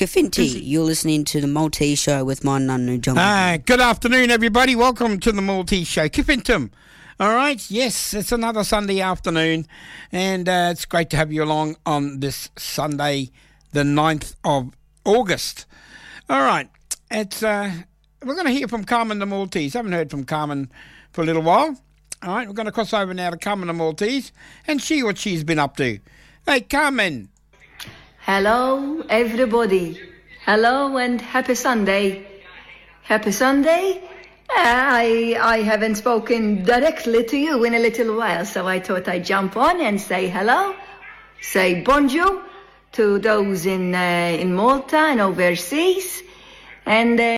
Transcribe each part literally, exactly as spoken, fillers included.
Kafinti, you're listening to the Maltese Show with my Nunu John. Ah, good afternoon, everybody. Welcome to the Maltese Show. Kafintum. All right, yes, it's another Sunday afternoon, and uh, it's great to have you along on this Sunday, the ninth of August. All right, it's uh, we're going to hear from Carmen the Maltese. I haven't heard from Carmen for a little while. All right, we're going to cross over now to Carmen the Maltese and see what she's been up to. Hey, Carmen. Hello, everybody. Hello and happy Sunday. Happy Sunday? Uh, I I haven't spoken directly to you in a little while, so I thought I'd jump on and say hello, say bonjour to those in uh, in Malta and overseas, and uh,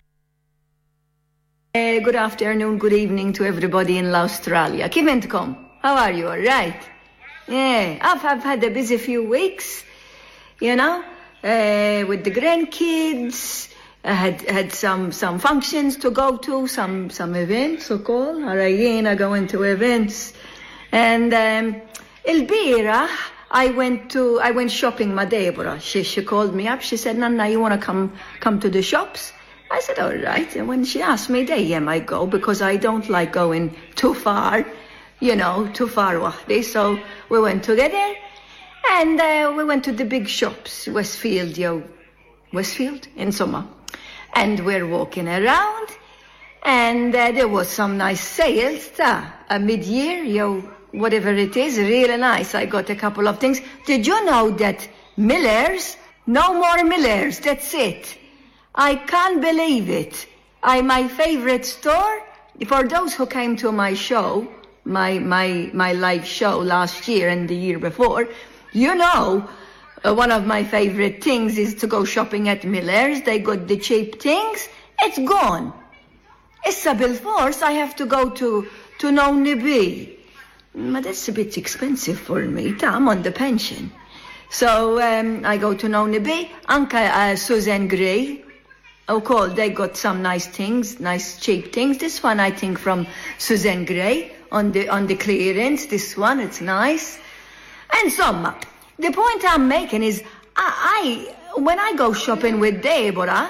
uh, good afternoon, good evening to everybody in Australia. Kiventkom, how are you? All right? Yeah, I've, I've had a busy few weeks. You know, uh, with the grandkids, I had had some some functions to go to, some some events, so called. Arayena going to events, and um, Elbira, I went to I went shopping. My Deborah, she she called me up. She said, "Nana, you want to come come to the shops?" I said, "All right." And when she asked me, "Day, I go because I don't like going too far, you know, too far away." So we went together. And uh, we went to the big shops, Westfield, yo, Westfield in summer. And we're walking around, and uh, there was some nice sales, uh, a mid-year, yo, whatever it is, really nice. I got a couple of things. Did you know that Miller's, no more Miller's, that's it. I can't believe it. I, my favorite store, for those who came to my show, my, my, my live show last year and the year before, you know, uh, one of my favorite things is to go shopping at Miller's. They got the cheap things. It's gone. Issa bil-force, I have to go to, to Noni B. But that's a bit expensive for me. I'm on the pension. So um, I go to Noni B. Anka uh, Susan Gray. Oh, cool. They got some nice things, nice cheap things. This one, I think, from Susan Gray on the on the clearance. This one, it's nice. And some, the point I'm making is, I, I when I go shopping with Deborah,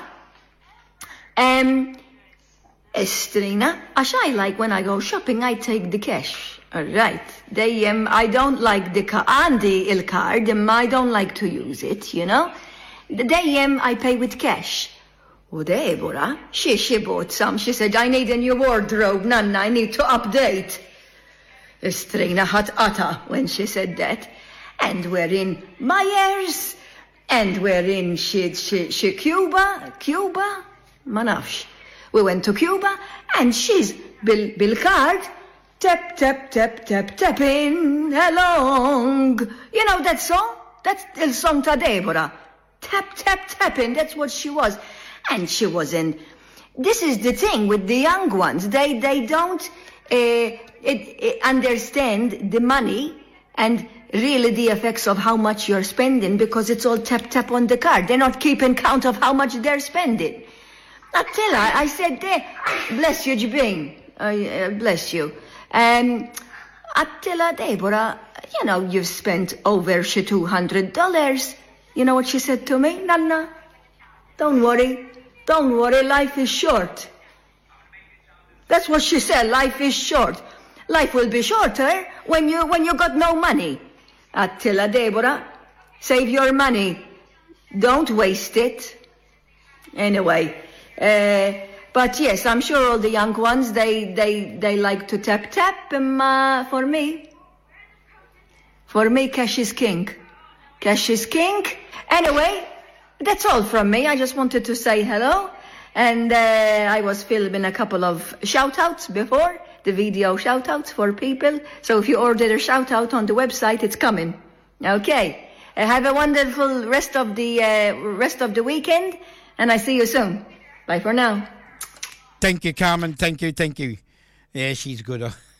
um, Estrina, as I like when I go shopping, I take the cash. All right. They, um, I don't like the card, and the il card, um, I don't like to use it, you know. They, um, I pay with cash. Oh, Deborah, she, she bought some. She said, I need a new wardrobe, Nana, I need to update. Estrina had utter when she said that. And we're in Myers, and we're in she, she, she Cuba, Cuba, manafsh. We went to Cuba, and she's bil, bil card, tap, tap, tap, tap, tapping along. You know that song? That's the song to Deborah. Tap, tap, tapping, that's what she was. And she was in, this is the thing with the young ones. They, they don't, uh, It, it understand the money and really the effects of how much you're spending because it's all tap tap on the card. They're not keeping count of how much they're spending. Attila, I said there, bless you, Jibin, uh, bless you. Um, Attila, Deborah, you know, you've spent over two hundred dollars. You know what she said to me? Nana, don't worry, don't worry, life is short. That's what she said, life is short. Life will be shorter when you when you got no money. Attila, Deborah, save your money. Don't waste it. Anyway, uh, but yes, I'm sure all the young ones, they they, they like to tap tap. Um, uh, for me, for me, cash is king. Cash is king. Anyway, that's all from me. I just wanted to say hello. And uh, I was filming a couple of shout-outs before, the video shout-outs for people. So if you order a shout-out on the website, it's coming. Okay. Uh, have a wonderful rest of the uh, rest of the weekend, and I see you soon. Bye for now. Thank you, Carmen. Thank you, thank you. Yeah, she's good.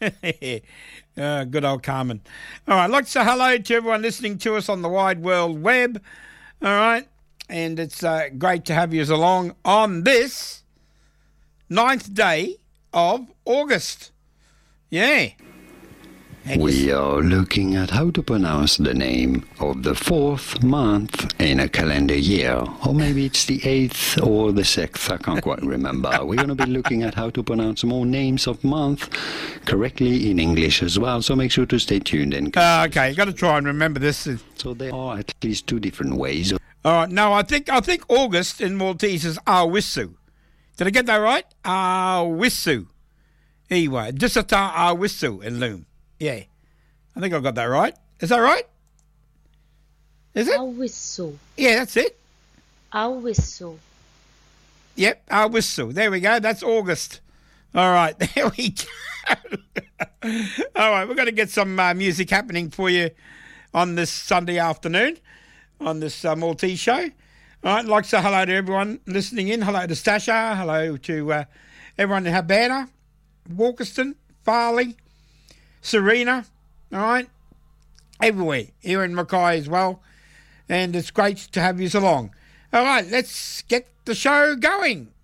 uh, good old Carmen. All right, I'd like to say hello to everyone listening to us on the wide world web. All right. And it's uh, great to have you along on this ninth day of August. Yeah. We are looking at how to pronounce the name of the fourth month in a calendar year. Or maybe it's the eighth or the sixth, I can't quite remember. We're going to be looking at how to pronounce more names of month correctly in English as well, so make sure to stay tuned in. Uh, okay, you got to try and remember this. So there are at least two different ways. All right, no, I think I think August in Maltese is Awisu. Did I get that right? Awisu. Anyway, Disata Awisu in Loom. Yeah, I think I got that right. Is that right? Is it? Awisu. Yeah, that's it. Awisu. Yep, Awisu. There we go. That's August. All right, there we go. All right, we're going to get some uh, music happening for you on this Sunday afternoon on this uh, Maltese show. All right, I'd like to say hello to everyone listening in. Hello to Stasha. Hello to uh, everyone in Habana, Walkerston, Farley, Serena, all right, everywhere, here in Mackay as well, and it's great to have you along. All right, let's get the show going.